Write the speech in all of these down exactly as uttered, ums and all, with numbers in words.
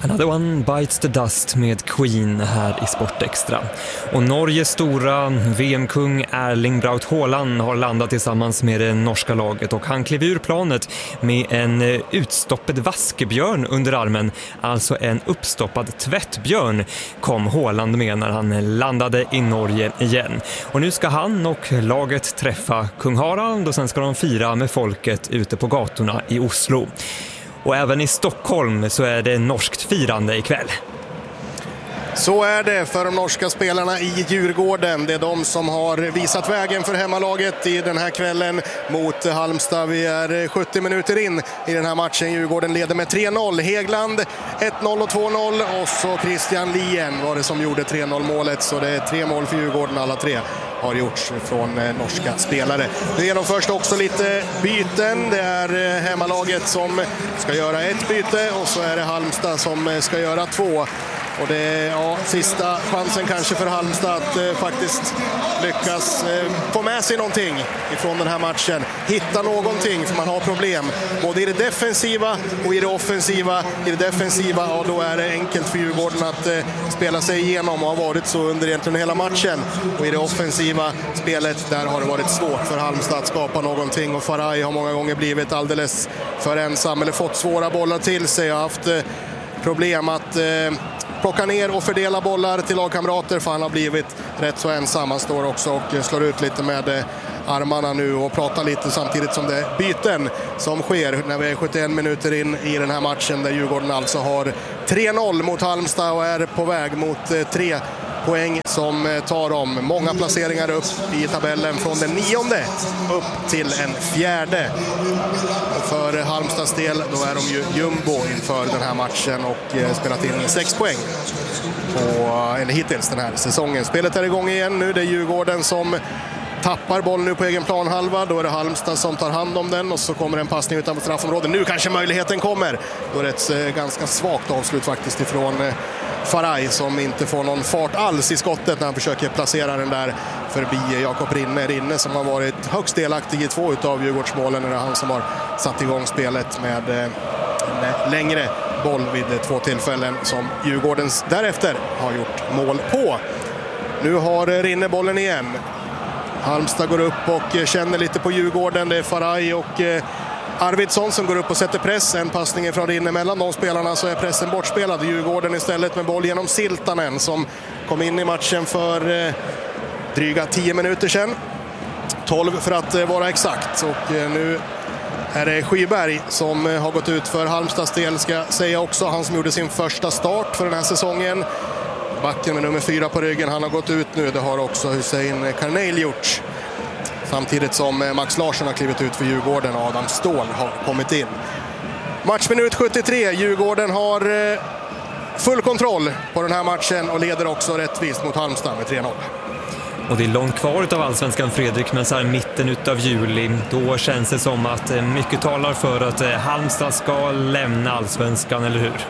Another One Bites the Dust med Queen här i Sportextra. Och Norges stora V M-kung Erling Braut Haaland har landat tillsammans med det norska laget och han klev ur planet med en utstoppad vaskebjörn under armen, alltså en uppstoppad tvättbjörn, kom Haaland med när han landade i Norge igen. Och nu ska han och laget träffa kung Harald och sen ska de fira med folket ute på gatorna i Oslo. Och även i Stockholm så är det norskt firande ikväll. Så är det för de norska spelarna i Djurgården. Det är de som har visat vägen för hemmalaget i den här kvällen mot Halmstad. Vi är sjuttio minuter in i den här matchen. Djurgården leder med tre noll. Hägglund ett noll och två noll och så Christian Lien var det som gjorde tre noll målet. Så det är tre mål för Djurgården, alla tre har gjorts från norska spelare. Nu genomförs det också lite byten. Det är hemmalaget som ska göra ett byte och så är det Halmstad som ska göra två. Och det är ja, sista chansen kanske för Halmstad att eh, faktiskt lyckas eh, få med sig någonting ifrån den här matchen. Hitta någonting, för man har problem. Både i det defensiva och i det offensiva. I det defensiva, ja, då är det enkelt för Djurgården att eh, spela sig igenom och har varit så under egentligen hela matchen. Och i det offensiva spelet, där har det varit svårt för Halmstad att skapa någonting. Och Faraj har många gånger blivit alldeles för ensam eller fått svåra bollar till sig och haft eh, problem att eh, plocka ner och fördela bollar till lagkamrater, för han har blivit rätt så ensam. Han står också och slår ut lite med armarna nu och pratar lite samtidigt som det byten som sker när vi är sjuttioen minuter in i den här matchen, där Djurgården alltså har tre noll mot Halmstad och är på väg mot tre poäng som tar dem många placeringar upp i tabellen från den nionde upp till en fjärde. Och för Halmstads del då är de ju jumbo inför den här matchen och spelat in sex poäng på, eller hittills den här säsongen. Spelet är igång igen nu. Det är Djurgården som tappar boll nu på egen planhalva. Då är det Halmstad som tar hand om den och så kommer en passning utanför straffområdet. Nu kanske möjligheten kommer. Då är det ett ganska svagt avslut faktiskt ifrån Faraj som inte får någon fart alls i skottet när han försöker placera den där förbi Jakob Rinne. Rinne som har varit högst delaktig i två utav Djurgårdsmålen. Det är han som har satt igång spelet med en längre boll vid två tillfällen som Djurgårdens därefter har gjort mål på. Nu har Rinne bollen igen. Halmstad går upp och känner lite på Djurgården. Det är Faraj och Arvidsson som går upp och sätter press. En passning från Rinne mellan de spelarna, så är pressen bortspelad. Djurgården istället med boll genom Siltanen som kom in i matchen för eh, dryga tio minuter sedan. tolv för att eh, vara exakt. Och eh, nu är det Skyberg som eh, har gått ut för Halmstads del, ska jag säga också. Han som gjorde sin första start för den här säsongen. Backen med nummer fyra på ryggen, han har gått ut nu. Det har också Hussein Karneil gjort. Samtidigt som Max Larsson har klivit ut för Djurgården och Adam Ståhl har kommit in. Matchminut sjuttiotre. Djurgården har full kontroll på den här matchen och leder också rättvist mot Halmstad med tre noll. Och det är långt kvar utav Allsvenskan, Fredrik, men så här mitten utav juli, då känns det som att mycket talar för att Halmstad ska lämna Allsvenskan, eller hur?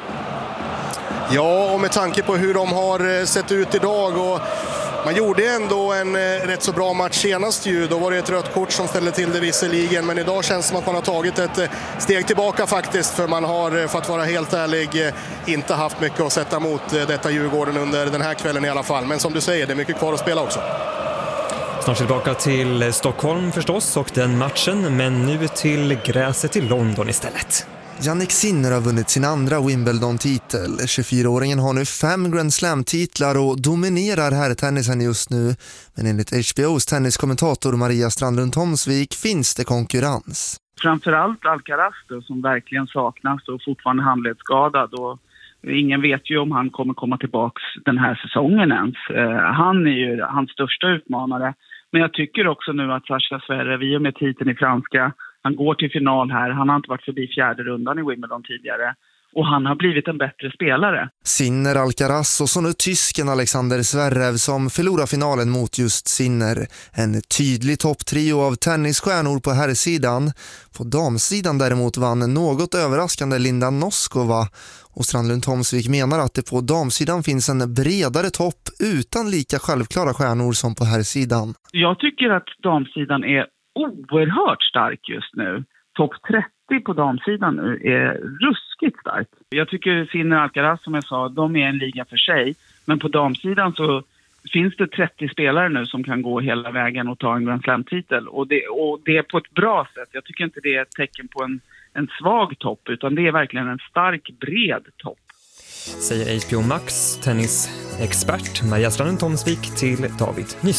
Ja, och med tanke på hur de har sett ut idag, och man gjorde ändå en rätt så bra match senast ju. Då var det ett rött kort som ställde till det visserligen, men idag känns det som att man har tagit ett steg tillbaka faktiskt, för man har, för att vara helt ärlig, inte haft mycket att sätta mot detta Djurgården under den här kvällen i alla fall. Men som du säger, det är mycket kvar att spela också. Snart tillbaka till Stockholm förstås och den matchen, men nu till gräset i London istället. Jannik Sinner har vunnit sin andra Wimbledon-titel. tjugofyraåringen har nu fem Grand Slam-titlar och dominerar här tennisen just nu. Men enligt H B O:s tenniskommentator Maria Strandlund Tomsvik finns det konkurrens. Framförallt Alcaraz då, som verkligen saknas och fortfarande handledsskadad. Och ingen vet ju om han kommer komma tillbaks den här säsongen ens. Han är ju hans största utmanare. Men jag tycker också nu att Sascha Zverev, i och med titeln i franska, han går till final här. Han har inte varit förbi fjärde rundan i Wimbledon tidigare. Och han har blivit en bättre spelare. Sinner, Alcaraz och så nu tysken Alexander Zverev som förlorar finalen mot just Sinner. En tydlig topptrio av tennisstjärnor på herrsidan. På damsidan däremot vann något överraskande Linda Noskova. Och Strandlund Tomsvik menar att det på damsidan finns en bredare topp utan lika självklara stjärnor som på herrsidan. Jag tycker att damsidan är oerhört stark just nu. Topp trettio på damsidan nu är ruskigt stark. Jag tycker Sinner och Alcaraz, som jag sa, de är en liga för sig. Men på damsidan så finns det trettio spelare nu som kan gå hela vägen och ta en Grand Slam-titel. Och det, och det är på ett bra sätt. Jag tycker inte det är ett tecken på en, en svag topp, utan det är verkligen en stark, bred topp. Säger H B O Max tennisexpert Maria Stranden Tomsvik till David Nyström.